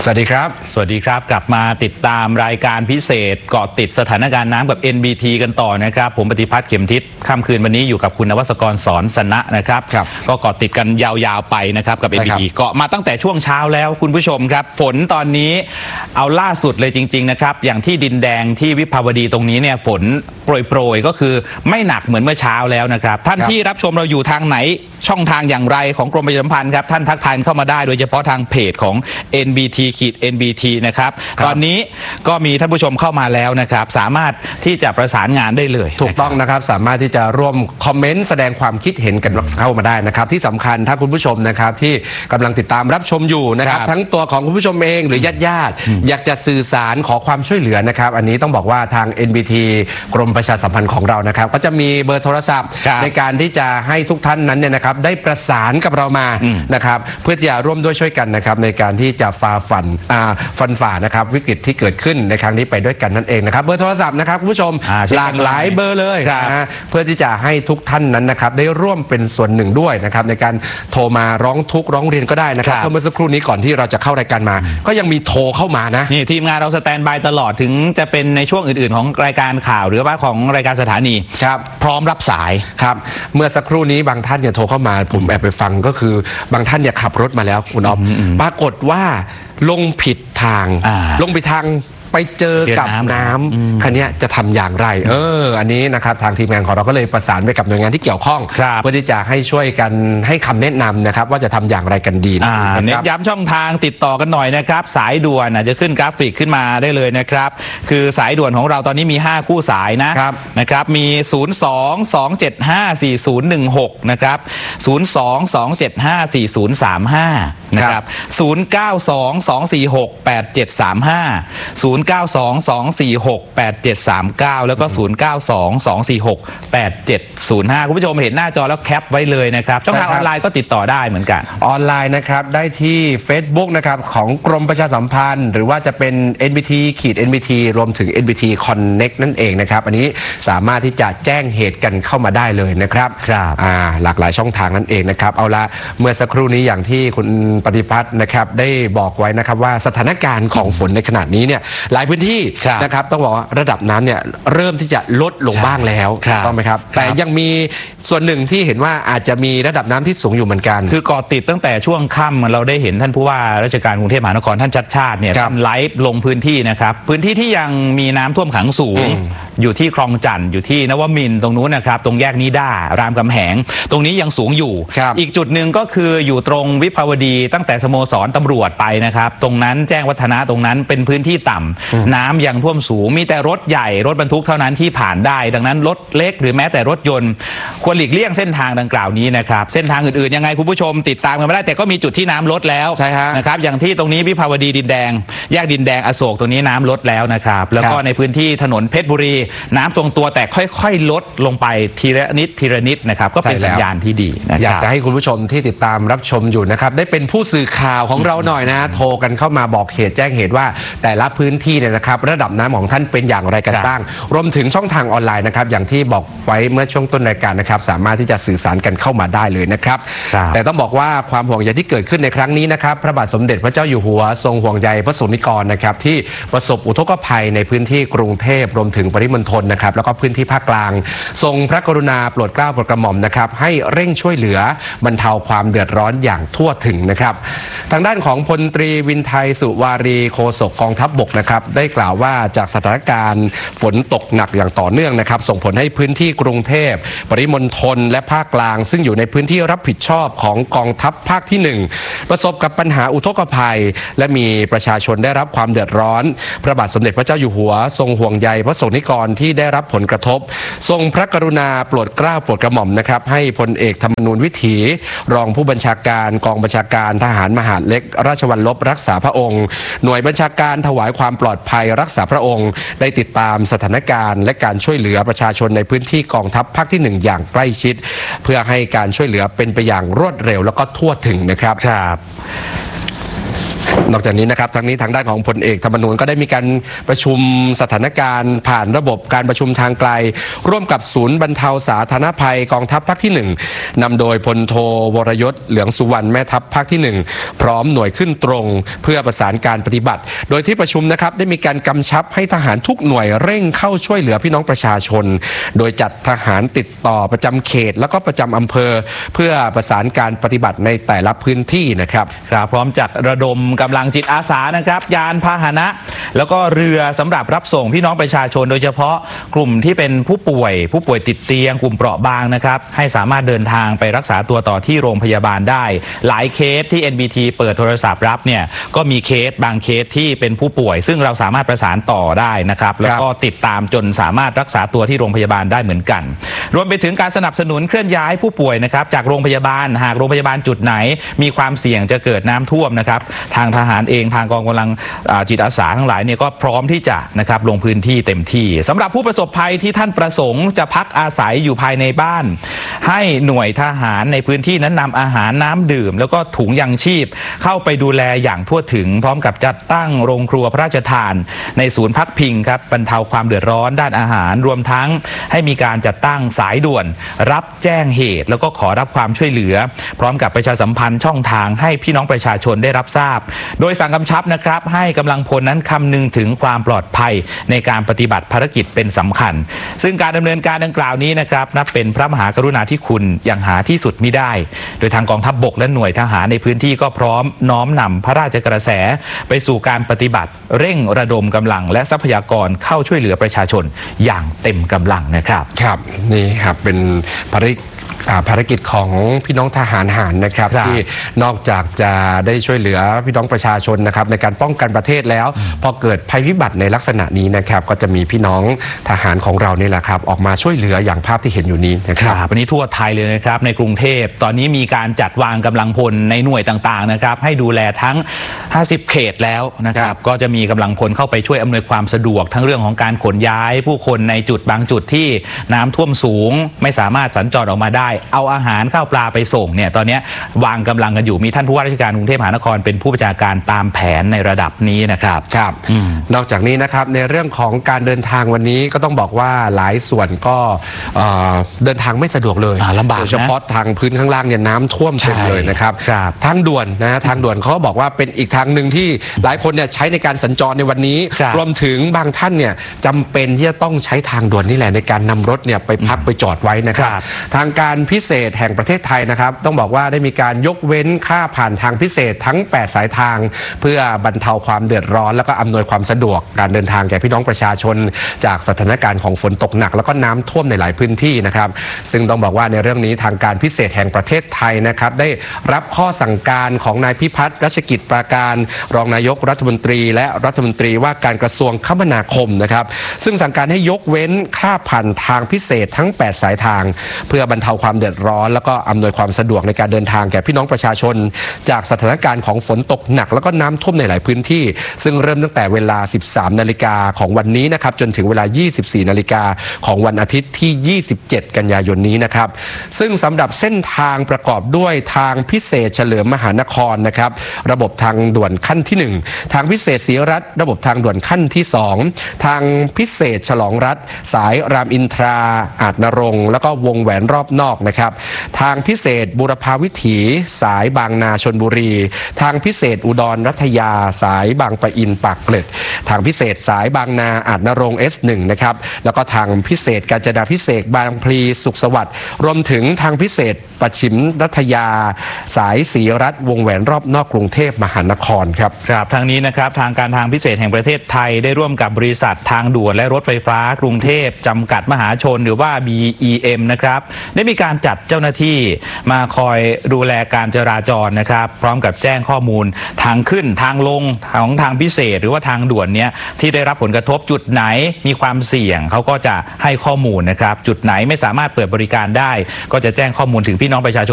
สวัสดีครับสวัสดีครับกลับมาติดตามรายการพิเศษเกาะติดสถานการณ์น้ำกับ NBT กันต่อนะครับผมปฏิพัฒน์เข็มทิศค่ำคืนวันนี้อยู่กับคุณนวัศกรสอนสนะนะครับก็เกาะติดกันยาวๆไปนะครับกับ NBT เกาะมาตั้งแต่ช่วงเช้าแล้วคุณผู้ชมครับฝนตอนนี้เอาล่าสุดเลยจริงๆนะครับอย่างที่ดินแดงที่วิภาวดีตรงนี้เนี่ยฝนโปรยๆก็คือไม่หนักเหมือนเมื่อเช้าแล้วนะครับท่านที่รับชมเราอยู่ทางไหนช่องทางอย่างไรของกรมประชาสัมพันธ์ครับท่านทักทายเข้ามาได้โดยเฉพาะทางเพจของ NBTนะครับตอนนี้ก็มีท่านผู้ชมเข้ามาแล้วนะครับสามารถที่จะประสานงานได้เลยถูกต้องนะครับสามารถที่จะร่วมคอมเมนต์แสดงความคิดเห็นกันเข้ามาได้นะครับที่สำคัญถ้าคุณผู้ชมนะครับที่กำลังติดตามรับชมอยู่นะครับทั้งตัวของคุณผู้ชมเองหรือญาติอยากจะสื่อสารขอความช่วยเหลือนะครับอันนี้ต้องบอกว่าทาง NBT กรมประชาสัมพันธ์ของเรานะครับก็จะมีเบอร์โทรศัพท์ในการที่จะให้ทุกท่านนั้นเนี่ยนะครับได้ประสานกับเรามานะครับเพื่อจะร่วมด้วยช่วยกันนะครับในการที่จะฝ่านะครับวิกฤตที่เกิดขึ้นในครั้งนี้ไปด้วยกันนั่นเองนะครับเบอร์โทรศัพท์นะครับคุณผู้ชมหลากหลายเบอร์เลยนะเพื่อที่จะให้ทุกท่านนั้นนะครับได้ร่วมเป็นส่วนหนึ่งด้วยนะครับในการโทรมาร้องทุกข์ร้องเรียนก็ได้นะครับเมื่อสักครู่นี้ก่อนที่เราจะเข้ารายการมาก็ยังมีโทรเข้ามานะนี่ทีมงานเราสแตนบายตลอดถึงจะเป็นในช่วงอื่นๆของรายการข่าวหรือว่าของรายการสถานีครับพร้อมรับสายครับเมื่อสักครู่นี้บางท่านเนี่ยโทรเข้ามาผมแอบไปฟังก็คือบางท่านเนี่ยขับรถมาแล้วคุณอ๊อฟปรากฏว่าลงผิดทางลงไปทางไปเจอกับน้ำคันนี้จะทำอย่างไรอันนี้นะครับทางทีมงานของเราก็เลยประสานไปกับหน่วยงานที่เกี่ยวข้องเพื่อที่จะให้ช่วยกันให้คำแนะนำนะครับว่าจะทำอย่างไรกันดีเน้นย้ำช่องทางติดต่อกันหน่อยนะครับสายด่วนจะขึ้นกราฟิกขึ้นมาได้เลยนะครับคือสายด่วนของเราตอนนี้มี5คู่สายนะครับมี02-275-4016นะครับ02-275-4035นะครับ0922468735 0922468739แล้วก็0922468705คุณผู้ชมเห็นหน้าจอแล้วแคปไว้เลยนะครับช่องทางออนไลน์ก็ติดต่อได้เหมือนกันออนไลน์นะครับได้ที่ Facebook นะครับของกรมประชาสัมพันธ์หรือว่าจะเป็น NBT รวมถึง NBT Connect นั่นเองนะครับอันนี้สามารถที่จะแจ้งเหตุกันเข้ามาได้เลยนะครับหลากหลายช่องทางนั่นเองนะครับเอาละเมื่อสักครู่นี้อย่างที่คุณปฏิพัฒน์นะครับได้บอกไว้นะครับว่าสถานการณ์ของฝนในขณะนี้เนี่ยหลายพื้นที่นะครับต้องบอกว่าระดับน้ำเนี่ยเริ่มที่จะลดลงบ้างแล้วต้องไหมครับแต่ยังมีส่วนหนึ่งที่เห็นว่าอาจจะมีระดับน้ำที่สูงอยู่เหมือนกันคือก่อติดตั้งแต่ช่วงค่ำเราได้เห็นท่านผู้ว่าราชการกรุงเทพมหานครท่านชัดชาติเนี่ยท่านไลฟ์ลงพื้นที่นะครับพื้นที่ที่ยังมีน้ำท่วมขังสูงอยู่ที่คลองจันทร์อยู่ที่นวมินทร์ตรงนู้นนะครับตรงแยกนิด้ารามคำแหงตรงนี้ยังสูงอยู่อีกจุดหนึ่งก็คืออยู่ตรงวิภาวดีตั้งแต่สโมสรตำรวจไปนะครับตรงนั้นแจ้งวัฒนะตรงนั้นเป็นพื้นที่ต่ำน้ำยังท่วมสูงมีแต่รถใหญ่รถบรรทุกเท่านั้นที่ผ่านได้ดังนั้นรถเล็กหรือแม้แต่รถยนต์ควรหลีกเลี่ยงเส้นทางดังกล่าวนี้นะครับเส้นทางอื่นๆยังไงคุณผู้ชมติดตามกันไม่ได้แต่ก็มีจุดที่น้ำลดแล้วนะครับอย่างที่ตรงนี้วิภาวดีดินแดงแยกดินแดงอโศกตรงนี้น้ำลดแล้วนะครับแล้วก็ในพื้นที่ถนนเพชรบุรีน้ำทรงตัวแต่ค่อยๆลดลงไปทีละนิดนะครับก็เป็นสัญญาณที่ดีอยากจะให้คุณผู้ชมที่ติดตามรับชมอยู่นะครับได้เป็นผู้สื่อข่าวของเราหน่อยนะโทรกันเข้ามาบอกเหตุแจ้งเหตุว่าแต่ละพื้นที่เนี่ยนะครับระดับน้ำของท่านเป็นอย่างไรกันบ้างรวมถึงช่องทางออนไลน์นะครับอย่างที่บอกไว้เมื่อช่วงต้นรายการนะครับสามารถที่จะสื่อสารกันเข้ามาได้เลยนะครับแต่ต้องบอกว่าความห่วงใยที่เกิดขึ้นในครั้งนี้นะครับพระบาทสมเด็จพระเจ้าอยู่หัวทรงห่วงใยพระสงฆ์นิกรนะครับที่ประสบอุทกภัยในพื้นที่กรุงเทพรวมถึงปริมณฑลนะครับแล้วก็พื้นที่ภาคกลางทรงพระกรุณาโปรดเกล้าโปรดกระหม่อมนะครับให้เร่งช่วยเหลือบรรเทาความเดือดร้อนอย่างทั่วถึงนะครับทางด้านของพลตรีวินไทยสุวารีโฆษกกองทัพบกนะครับได้กล่าวว่าจากสถานการณ์ฝนตกหนักอย่างต่อเนื่องนะครับส่งผลให้พื้นที่กรุงเทพปริมณฑลและภาคกลางซึ่งอยู่ในพื้นที่รับผิดชอบของกองทัพภาคที่1ประสบกับปัญหาอุทกภัยและมีประชาชนได้รับความเดือดร้อนพระบาทสมเด็จพระเจ้าอยู่หัวทรงห่วงใยพระสงฆ์นิกรที่ได้รับผลกระทบทรงพระกรุณาโปรดเกล้าโปรดกระหม่อมนะครับให้พลเอกธรรมนูญวิถีรองผู้บัญชาการกองบัญชาการทหารมหาดเล็กราชวัลลบรักษาพระองค์หน่วยบัญชาการถวายความปลอดภัยรักษาพระองค์ได้ติดตามสถานการณ์และการช่วยเหลือประชาชนในพื้นที่กองทัพภาคที่1อย่างใกล้ชิดเพื่อให้การช่วยเหลือเป็นไปอย่างรวดเร็วแล้วก็ทั่วถึงนะครับนอกจากนี้นะครับทั้งนี้ทางด้านของพลเอกธรรมนูญก็ได้มีการประชุมสถานการณ์ผ่านระบบการประชุมทางไกลร่วมกับศูนย์บรรเทาสาธารณภัยกองทัพภาคที่ 1นำโดยพลโทวรยศเหลืองสุวรรณแม่ทัพภาคที่ 1พร้อมหน่วยขึ้นตรงเพื่อประสานการปฏิบัติโดยที่ประชุมนะครับได้มีการกำชับให้ทหารทุกหน่วยเร่งเข้าช่วยเหลือพี่น้องประชาชนโดยจัดทหารติดต่อประจำเขตแล้วก็ประจำอำเภอเพื่อประสานการปฏิบัติในแต่ละพื้นที่นะครับพร้อมจัดระดมกำลังจิตอาสานะครับยานพาหนะแล้วก็เรือสำหรับรับส่งพี่น้องประชาชนโดยเฉพาะกลุ่มที่เป็นผู้ป่วยติดเตียงกลุ่มเปราะบางนะครับให้สามารถเดินทางไปรักษาตัวต่อที่โรงพยาบาลได้หลายเคสที่ NBT เปิดโทรศัพท์รับเนี่ยก็มีบางเคสที่เป็นผู้ป่วยซึ่งเราสามารถประสานต่อได้นะครับแล้วก็ติดตามจนสามารถรักษาตัวที่โรงพยาบาลได้เหมือนกันรวมไปถึงการสนับสนุนเคลื่อนย้ายผู้ป่วยนะครับจากโรงพยาบาลหากโรงพยาบาลจุดไหนมีความเสี่ยงจะเกิดน้ำท่วมนะครับทางทหารเองทางกองกำลังจิตอาสาทั้งหลายเนี่ยก็พร้อมที่จะนะครับลงพื้นที่เต็มที่สำหรับผู้ประสบภัยที่ท่านประสงค์จะพักอาศัยอยู่ภายในบ้านให้หน่วยทหารในพื้นที่นั้นนำอาหารน้ำดื่มแล้วก็ถุงยังชีพเข้าไปดูแลอย่างทั่วถึงพร้อมกับจัดตั้งโรงครัวพระราชทานในศูนย์พักพิงครับบรรเทาความเดือดร้อนด้านอาหารรวมทั้งให้มีการจัดตั้งสายด่วนรับแจ้งเหตุแล้วก็ขอรับความช่วยเหลือพร้อมกับประชาสัมพันธ์ช่องทางให้พี่น้องประชาชนได้รับทราบโดยสั่งกำชับนะครับให้กำลังพลนั้นคำนึงถึงความปลอดภัยในการปฏิบัติภารกิจเป็นสำคัญซึ่งการดำเนินการดังกล่าวนี้นะครับนับเป็นพระมหากรุณาธิคุณอย่างหาที่สุดมิได้โดยทางกองทัพบกและหน่วยทหารในพื้นที่ก็พร้อมน้อมนำพระราชกระแสไปสู่การปฏิบัติเร่งระดมกำลังและทรัพยากรเข้าช่วยเหลือประชาชนอย่างเต็มกำลังนะครับครับนี่ครับเป็นภารกิจของพี่น้องทหารนะครับที่นอกจากจะได้ช่วยเหลือพี่น้องประชาชนนะครับในการป้องกันประเทศแล้วพอเกิดภัยพิบัติในลักษณะนี้นะครับก็จะมีพี่น้องทหารของเรานี่แหละครับออกมาช่วยเหลืออย่างภาพที่เห็นอยู่นี้นะครับวันนี้ทั่วไทยเลยนะครับในกรุงเทพตอนนี้มีการจัดวางกำลังพลในหน่วยต่างๆนะครับให้ดูแลทั้ง50เขตแล้วนะครับก็จะมีกำลังพลเข้าไปช่วยอำนวยความสะดวกทั้งเรื่องของการขนย้ายผู้คนในจุดบางจุดที่น้ำท่วมสูงไม่สามารถสัญจรออกมาได้เอาอาหารข้าวปลาไปส่งเนี่ยตอนนี้วางกำลังกันอยู่มีท่านผู้ว่าราชการกรุงเทพมหานครเป็นผู้บัญชาการตามแผนในระดับนี้นะครับนอกจากนี้นะครับในเรื่องของการเดินทางวันนี้ก็ต้องบอกว่าหลายส่วนก็เดินทางไม่สะดวกเลยลำบากโดยเฉพาะทางพื้นข้างล่างเนี่ยน้ำท่วมเต็มเลยนะครับทางด่วนทางด่วนเขาบอกว่าเป็นอีกทางหนึ่งที่หลายคนเนี่ยใช้ในการสัญจรในวันนี้รวมถึงบางท่านเนี่ยจำเป็นที่จะต้องใช้ทางด่วนนี่แหละในการนำรถเนี่ยไปพักไปจอดไว้นะครับทางการพิเศษแห่งประเทศไทยนะครับต้องบอกว่าได้มีการยกเว้นค่าผ่านทางพิเศษทั้ง8สายทางเพื่อบรรเทาความเดือดร้อนแล้วก็อำนวยความสะดวกการเดินทางแก่พี่น้องประชาชนจากสถานการณ์ของฝนตกหนักแล้วก็น้ำท่วมในหลายพื้นที่นะครับซึ่งต้องบอกว่าในเรื่องนี้ทางการพิเศษแห่งประเทศไทยนะครับได้รับข้อสั่งการของนายพิพัฒน์รัชกิจปราการรองนายกรัฐมนตรีและรัฐมนตรีว่าการกระทรวงคมนาคมนะครับซึ่งสั่งการให้ยกเว้นค่าผ่านทางพิเศษทั้ง8สายทางเพื่อบรรเทาความเดือดร้อนแล้วก็อำนวยความสะดวกในการเดินทางแก่พี่น้องประชาชนจากสถานการณ์ของฝนตกหนักแล้วก็น้ำท่วมในหลายพื้นที่ซึ่งเริ่มตั้งแต่เวลา 13 นาฬิกาของวันนี้นะครับจนถึงเวลา 24 นาฬิกาของวันอาทิตย์ที่ 27 กันยายนนี้นะครับซึ่งสำหรับเส้นทางประกอบด้วยทางพิเศษเฉลิมมหานครนะครับระบบทางด่วนขั้นที่ 1ทางพิเศษศรีรัตน์ระบบทางด่วนขั้นที่2ทางพิเศษฉลองรัฐสายรามอินทราอาจนรงค์แล้วก็วงแหวนรอบนอกนะครับทางพิเศษบุรพาวิถีสายบางนาชลบุรีทางพิเศษอุดรรัตยาสายบางปะอินปากเกร็ดทางพิเศษสายบางนาอาจนรงค์ S1 นะครับแล้วก็ทางพิเศษกาญจนาภิเษกบางพลีสุขสวัสดิ์รวมถึงทางพิเศษปฉิมรัตยาสายศรีรัตน์วงแหวนรอบนอกกรุงเทพมหานครครับทางนี้นะครับทางการทางพิเศษแห่งประเทศไทยได้ร่วมกับบริษัททางด่วนและรถไฟฟ้ากรุงเทพจำกัดมหาชนหรือว่า BEM นะครับได้มีการจัดเจ้าหน้าที่มาคอยดูแลการจราจรนะครับพร้อมกับแจ้งข้อมูลทางขึ้นทางลงของทางพิเศษหรือว่าทางด่วนเนี้ยที่ได้รับผลกระทบจุดไหนมีความเสี่ยงเขาก็จะให้ข้อมูลนะครับจุดไหนไม่สามารถเปิดบริการได้ก็จะแจ้งข้อมูลถึงพี่น้องประชาชน